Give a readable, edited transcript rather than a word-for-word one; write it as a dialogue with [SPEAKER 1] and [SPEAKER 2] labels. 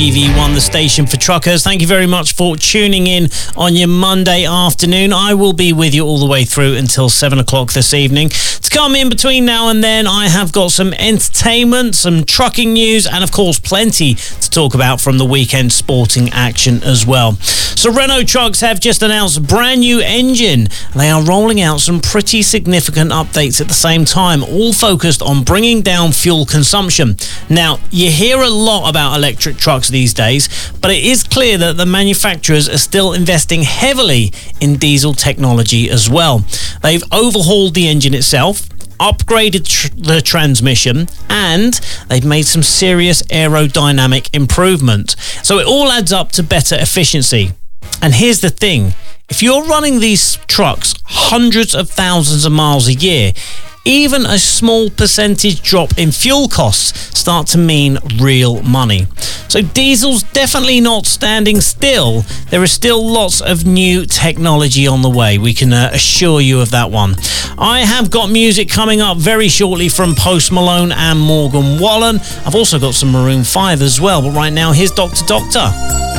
[SPEAKER 1] GV1, the station for truckers. Thank you very much for tuning in on your Monday afternoon. I will be with you all the way through until 7 o'clock this evening. To come in between now and then, I have got some entertainment, some trucking news, and of course plenty to talk about from the weekend sporting action as well. So Renault Trucks have just announced a brand new engine. They are rolling out some pretty significant updates at the same time, all focused on bringing down fuel consumption. Now, you hear a lot about electric trucks these days, but it is clear that the manufacturers are still investing heavily in diesel technology as well. They've overhauled the engine itself, upgraded the transmission, and they've made some serious aerodynamic improvement. So it all adds up to better efficiency. And here's the thing, if you're running these trucks hundreds of thousands of miles a year, even a small percentage drop in fuel costs start to mean real money. So diesel's definitely not standing still. There is still lots of new technology on the way. We can assure you of that one. I have got music coming up very shortly from Post Malone and Morgan Wallen. I've also got some Maroon 5 as well. But right now, here's Dr. Doctor.